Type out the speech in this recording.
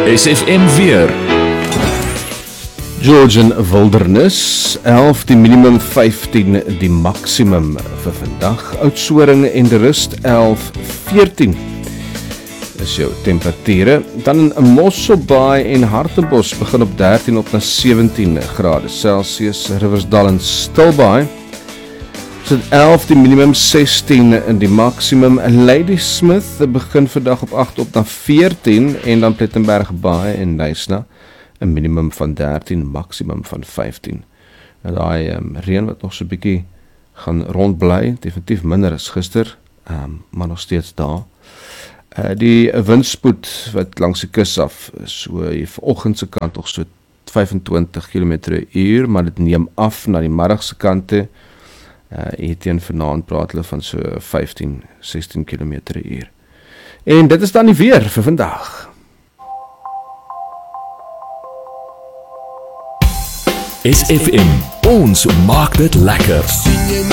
SFM weer. Georgian Wilderness, 11 die minimum, 15 die maksimum vir vandag. Oudtshoorn en De Rust 11, 14 is jou temperature. Dan in Mosselbaai en Hartenbos begin op 13 op na 17 grade Celsius. Riversdal en Stilbaai is dit 11 die minimum, 16 in die maksimum. Ladysmith begin vandag op 8 op na 14 en dan Plettenberg Baai en Nysna 'n minimum van 13, maksimum van 15. Nou daai reën wat nog so 'n bietjie gaan rondbly, definitief minder as gister, maar nog steeds daar. Die windspoed wat langs die kus af, so hier vanoggend se kant nog so 25 km/h, maar dit neem af na die middag se kante. Hier teen vanaand praat hulle van so 15, 16 km/h. En dit is dan die weer vir vandag. SFM, ons maak dit lekker.